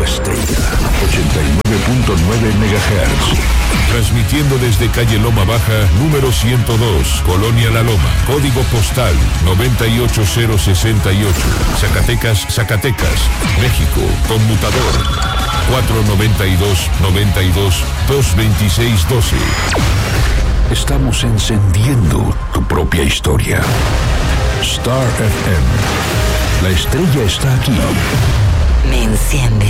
Radio Estrella, 89.9 MHz. Transmitiendo desde calle Loma Baja, número 102, Colonia La Loma, código postal 98068, Zacatecas, Zacatecas, México, conmutador 492-92-226-12. Estamos encendiendo tu propia historia. Star FM. La estrella está aquí. Me enciende.